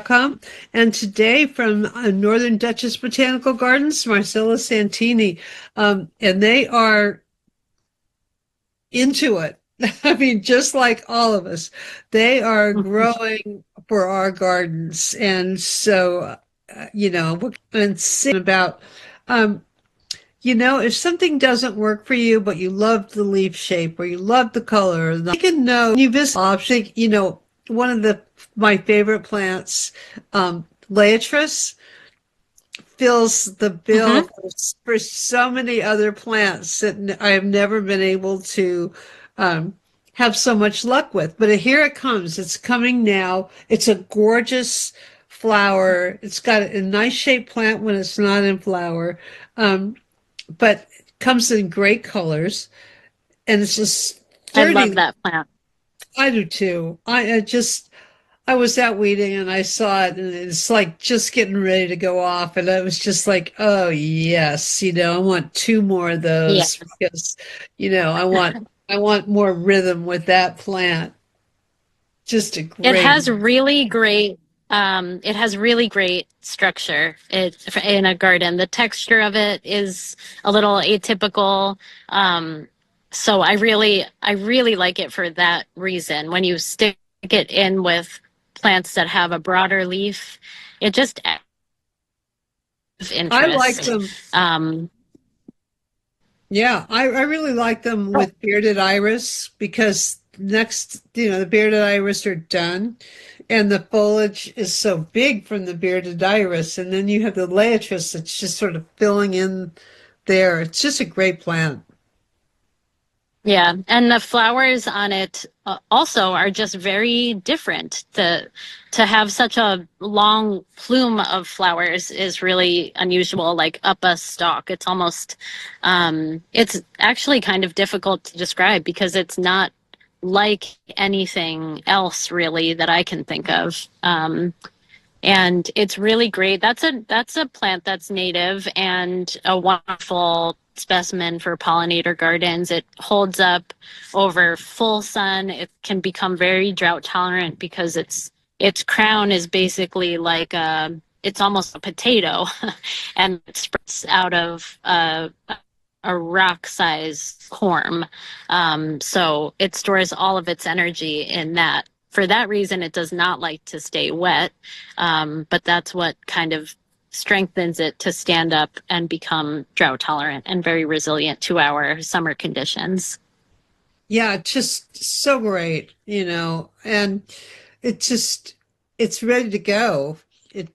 com. And today from Northern Dutchess Botanical Gardens, Marcella Santini. And they are into it. I mean, just like all of us, they are growing for our gardens. And so, we're going to see about, um, if something doesn't work for you, but you love the leaf shape or you love the color, you can know you visit option, one of my favorite plants, Laetris, fills the bill Hmm. for so many other plants that I have never been able to um, have so much luck with. But here it comes. It's coming now. It's a gorgeous flower. It's got a nice shaped plant when it's not in flower, but it comes in great colors. And it's just I love 30. that plant. I do too. I was out weeding and I saw it and it's like just getting ready to go off. And I was just like, oh yes, I want two more of Yeah. those because, I want more rhythm with that plant. Just a It great. has really great it has really great structure in a garden. The texture of it is a little atypical. Um, so I really like it for that reason. When you stick it in with plants that have a broader leaf, it just adds I like interest. them. Um, Yeah, I really like them with bearded iris because next, the bearded iris are done and the foliage is so big from the bearded iris. And then you have the laetris that's just sort of filling in there. It's just a great plant. Yeah, and the flowers on it also are just very different. To have such a long plume of flowers is really unusual, like up a stalk. It's actually kind of difficult to describe because it's not like anything else really that I can think of. And it's really great. That's a plant that's native and a wonderful specimen for pollinator gardens. It holds up over full sun. It can become very drought tolerant because its crown is basically like it's almost a potato, and it spreads out of a rock size corm. So it stores all of its energy in that. For that reason, it does not like to stay wet, but that's what kind of strengthens it to stand up and become drought tolerant and very resilient to our summer conditions. Yeah, it's just so great, and it just, it's ready to go. It,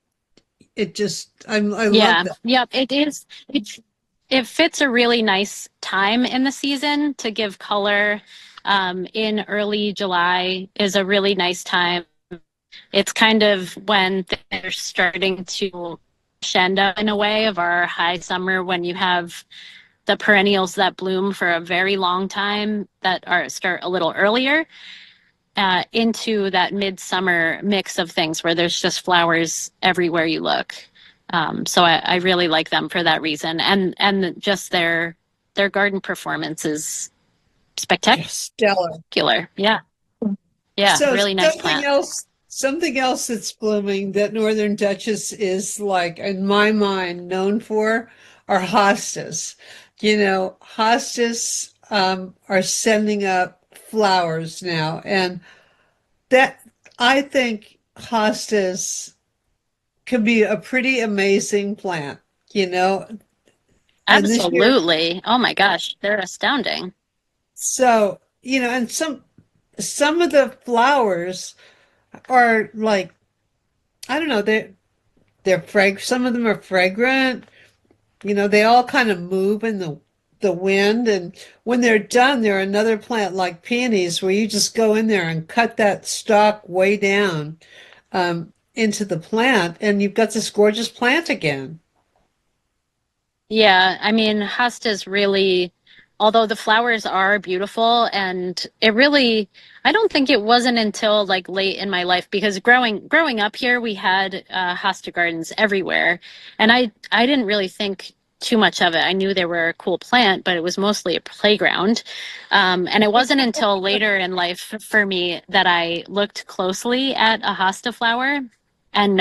I love Yeah, that. yep, it is. It fits a really nice time in the season to give color. In early July is a really nice time. It's kind of when they're starting to crescendo in a way of our high summer when you have the perennials that bloom for a very long time that are start a little earlier into that midsummer mix of things where there's just flowers everywhere you look. So I really like them for that reason, and just their garden performance is Just stellar. spectacular. Yeah, yeah, So really nice something plant. else, something else that's blooming that Northern Duchess is like, in my mind, known for are hostas. Hostas are sending up flowers now, and that I think hostas can be a pretty amazing plant. You know, and this year, Absolutely. Oh my gosh, they're astounding. so and some of the flowers are like, I don't know, some of them are fragrant. They all kind of move in the wind, and when they're done, they're another plant like peonies where you just go in there and cut that stalk way down into the plant, and you've got this gorgeous plant again. Yeah, I mean, hostas really, although the flowers are beautiful, and it really, I don't think it wasn't until like late in my life because growing up here, we had hosta gardens everywhere, and I didn't really think too much of it. I knew they were a cool plant, but it was mostly a playground. And it wasn't until later in life for me that I looked closely at a hosta flower and